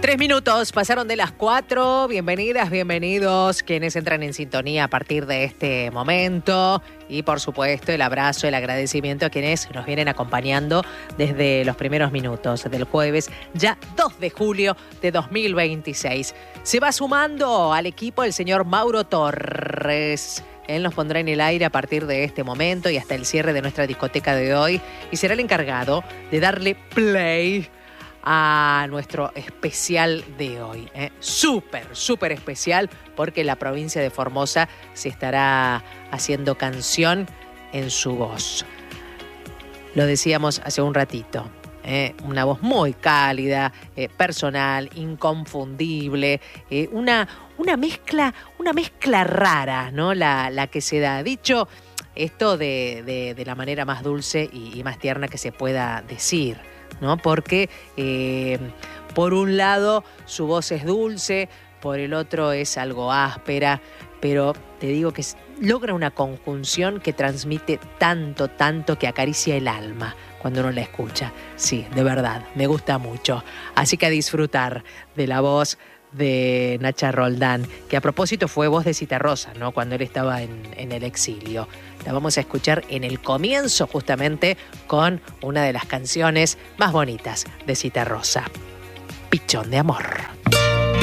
3 minutos pasaron de las 4. Bienvenidas, bienvenidos quienes entran en sintonía a partir de este momento. Y por supuesto el abrazo, el agradecimiento a quienes nos vienen acompañando desde los primeros minutos del jueves, ya 2 de julio de 2026. Se va sumando al equipo el señor Mauro Torres. Él nos pondrá en el aire a partir de este momento y hasta el cierre de nuestra discoteca de hoy. Y será el encargado de darle play a nuestro especial de hoy. Súper especial, porque la provincia de Formosa se estará haciendo canción en su voz. Lo decíamos hace un ratito. Una voz muy cálida, personal, inconfundible, una mezcla rara, ¿no? La que se da. Dicho esto de la manera más dulce y más tierna que se pueda decir, ¿no? Porque por un lado su voz es dulce, por el otro es algo áspera, pero te digo que logra una conjunción que transmite tanto que acaricia el alma cuando uno la escucha. Sí, de verdad, me gusta mucho. Así que a disfrutar de la voz de Nacha Roldán, que a propósito fue voz de Citarrosa, ¿no? Cuando él estaba en el exilio. La vamos a escuchar en el comienzo, justamente con una de las canciones más bonitas de Citarrosa, Pichón de Amor.